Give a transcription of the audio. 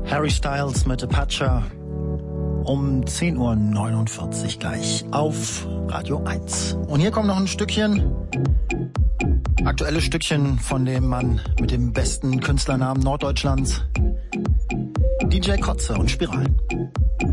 Harry Styles mit Apache um 10:49 Uhr gleich auf Radio 1. Und hier kommt noch ein Stückchen, aktuelles Stückchen von dem Mann mit dem besten Künstlernamen Norddeutschlands, DJ Kotze und Spiralen.